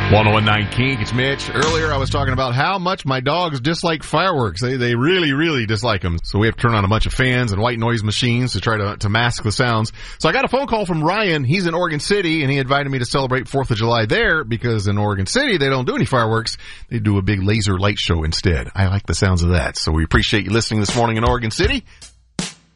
1019 Kink, it's Mitch. Earlier I was talking about how much my dogs dislike fireworks. They really, really dislike them. So we have to turn on a bunch of fans and white noise machines to try to mask the sounds. So I got a phone call from Ryan. He's in Oregon City, and he invited me to celebrate 4th of July there because in Oregon City they don't do any fireworks. They do a big laser light show instead. I like the sounds of that. So we appreciate you listening this morning in Oregon City.